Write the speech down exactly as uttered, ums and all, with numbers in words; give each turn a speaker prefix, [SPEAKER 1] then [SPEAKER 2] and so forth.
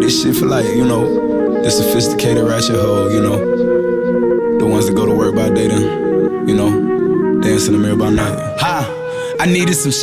[SPEAKER 1] This shit for like, you know, the sophisticated ratchet hoe, you know, the ones that go to work by day then, you know, dance in the mirror by night. Ha! I needed some shit.